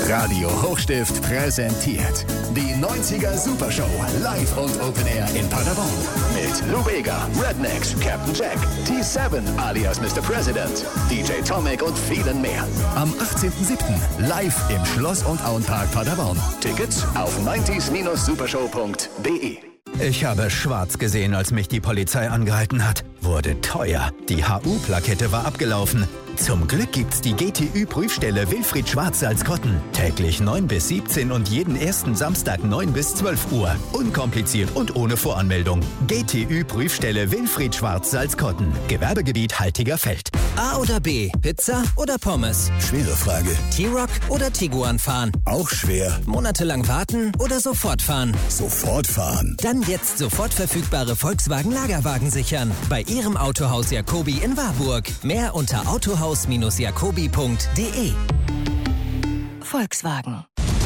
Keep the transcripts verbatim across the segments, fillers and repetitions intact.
Radio Hochstift präsentiert die neunziger Supershow live und Open Air in Paderborn. Mit Lou Bega, Rednecks, Captain Jack, T sieben alias Mister President, D J Tomic und vielen mehr. Am achtzehnten siebten live im Schloss- und Auenpark Paderborn. Tickets auf neunzig supershow punkt de. Ich habe schwarz gesehen, als mich die Polizei angehalten hat. Wurde teuer. Die H U-Plakette war abgelaufen. Zum Glück gibt's die G T Ü-Prüfstelle Wilfried Schwarz-Salzkotten. Täglich neun bis siebzehn und jeden ersten Samstag neun bis zwölf Uhr. Unkompliziert und ohne Voranmeldung. G T Ü-Prüfstelle Wilfried Schwarz-Salzkotten. Gewerbegebiet Haltiger Feld. A oder B, Pizza oder Pommes? Schwere Frage. T-Roc oder Tiguan fahren? Auch schwer. Monatelang warten oder sofort fahren? Sofort fahren. Dann jetzt sofort verfügbare Volkswagen Lagerwagen sichern. Bei Ihrem Autohaus Jacobi in Warburg. Mehr unter autohaus jacobi punkt de. Volkswagen.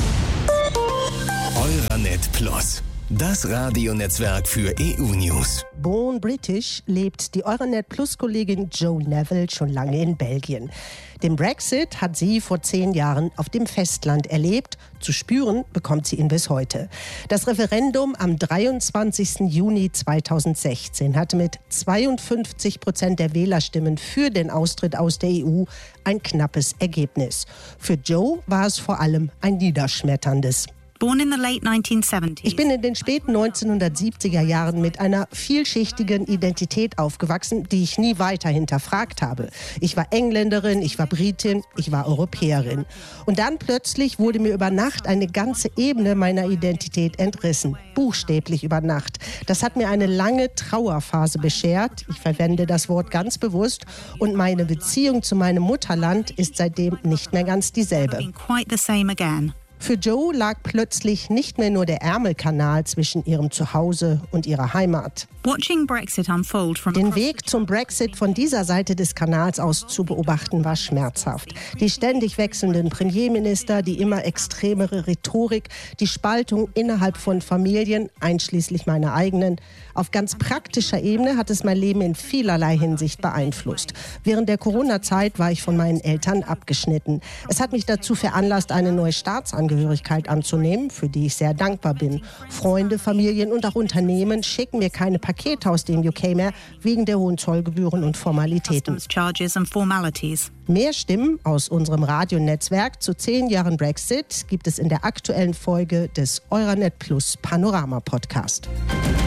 Euranet Plus. Das Radionetzwerk für E U-News. Born British lebt die Euranet Plus-Kollegin Jo Neville schon lange in Belgien. Den Brexit hat sie vor zehn Jahren auf dem Festland erlebt. Zu spüren bekommt sie ihn bis heute. Das Referendum am dreiundzwanzigsten Juni zweitausendsechzehn hatte mit zweiundfünfzig Prozent der Wählerstimmen für den Austritt aus der E U ein knappes Ergebnis. Für Jo war es vor allem ein niederschmetterndes. Born in the late nineteen seventies. Ich bin in den späten neunzehnhundertsiebziger Jahren mit einer vielschichtigen Identität aufgewachsen, die ich nie weiter hinterfragt habe. Ich war Engländerin, ich war Britin, ich war Europäerin. Und dann plötzlich wurde mir über Nacht eine ganze Ebene meiner Identität entrissen. Buchstäblich über Nacht. Das hat mir eine lange Trauerphase beschert. Ich verwende das Wort ganz bewusst. Und meine Beziehung zu meinem Mutterland ist seitdem nicht mehr ganz dieselbe. Quite the same again. Für Jo lag plötzlich nicht mehr nur der Ärmelkanal zwischen ihrem Zuhause und ihrer Heimat. Watching Brexit unfold from Den Weg zum Brexit von dieser Seite des Kanals aus zu beobachten, war schmerzhaft. Die ständig wechselnden Premierminister, die immer extremere Rhetorik, die Spaltung innerhalb von Familien, einschließlich meiner eigenen. Auf ganz praktischer Ebene hat es mein Leben in vielerlei Hinsicht beeinflusst. Während der Corona-Zeit war ich von meinen Eltern abgeschnitten. Es hat mich dazu veranlasst, eine neue Staatsangehörigkeit anzunehmen, für die ich sehr dankbar bin. Freunde, Familien und auch Unternehmen schicken mir keine Pakete aus dem U K mehr, wegen der hohen Zollgebühren und Formalitäten. charges and formalities. Mehr Stimmen aus unserem Radionetzwerk zu zehn Jahren Brexit gibt es in der aktuellen Folge des Euranet Plus Panorama Podcast.